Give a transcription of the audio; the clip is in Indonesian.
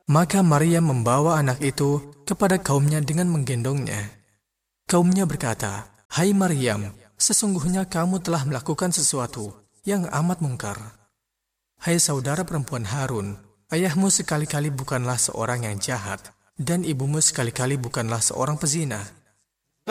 Maka Maryam membawa anak itu kepada kaumnya dengan menggendongnya. Kaumnya berkata, "Hai Maryam, sesungguhnya kamu telah melakukan sesuatu yang amat mungkar. Hai saudara perempuan Harun, ayahmu sekali-kali bukanlah seorang yang jahat, dan ibumu sekali-kali bukanlah seorang pezina.